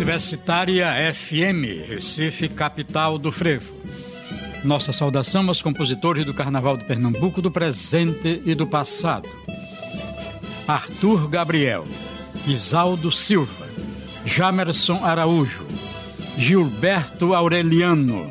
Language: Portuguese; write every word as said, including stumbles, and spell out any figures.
Universitária F M, Recife, capital do frevo. Nossa saudação aos compositores do Carnaval de Pernambuco do presente e do passado. Arthur Gabriel, Isaldo Silva, Jamerson Araújo, Gilberto Aureliano,